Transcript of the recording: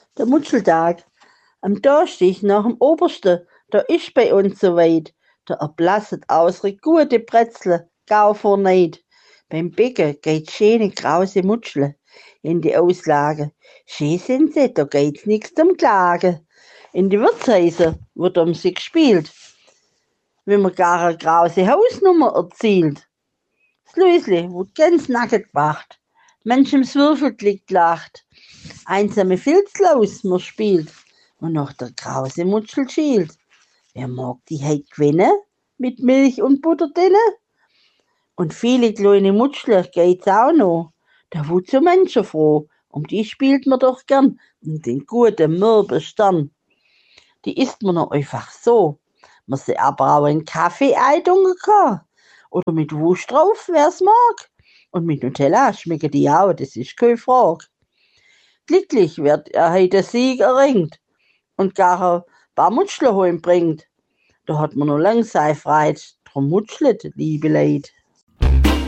Der Mutscheltag. Am Donnerstag nach dem Obersten, da ist bei uns soweit. Da erblasset ausre gute Brezel, gau vor Neid. Beim Bäcker geht schöne krause Mutschle in die Auslage. Schön sind sie, da geht's nix zum Klagen. In die Wirtshäuser wird um sie gespielt, wenn man gar eine krause Hausnummer erzielt. Das Lösli wird ganz nackig gemacht. Manchem Würfelglick lacht. Einsame Filzlaus man spielt und noch der krause Mutschel schielt. Wer mag die heut gewinnen? Mit Milch und Butter drinne? Und viele kleine Mutschler geht's auch noch. Da wut so mancher froh. Um die spielt man doch gern. Und den guten mürben Stern. Die isst man noch einfach so. Man sie aber auch in Kaffee eintun kann. Oder mit Wurst drauf, wer's mag. Und mit Nutella schmecken die auch, das ist keine Frage. Glücklich wird er heute Sieg erringt und gar ein paar Mutschler heim bringt. Da hat man noch lang sei Freit, drum mutschlet, liebe Leid.